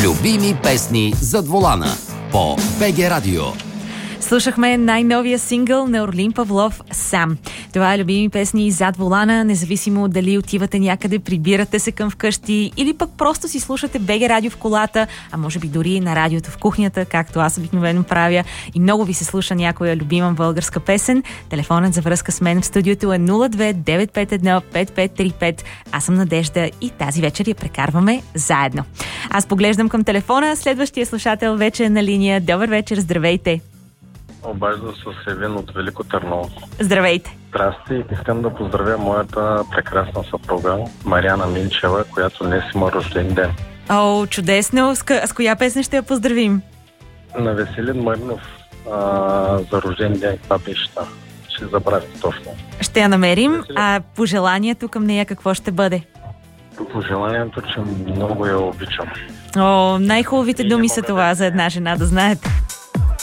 Любими песни зад волана по БГ Радио. Слушахме най-новия сингъл на Орлин Павлов «Сам». Това е любими песни зад волана, независимо дали отивате някъде, прибирате се към вкъщи или пък просто си слушате БГ Радио в колата, а може би дори на радиото в кухнята, както аз обикновено правя, и много ви се слуша някоя любима българска песен. Телефонът за връзка с мен в студиото е 02-951-5535. Аз съм Надежда и тази вечер я прекарваме заедно. Аз поглеждам към телефона, следващия слушател вече е на линия. Добър вечер, здравейте! Обажда се Севин от Велико Търново. Здравейте! Здрасти, искам да поздравя моята прекрасна съпруга Мариана Минчева, която днес има рожден ден. О, чудесно! С коя песен ще я поздравим? На Веселин Маринов за рожден ден, това беше та. Ще забравя точно. Ще я намерим, а пожеланието към нея какво ще бъде? Пожеланието, че много я обичам. О, най-хубавите думи са това за една жена, да знаете.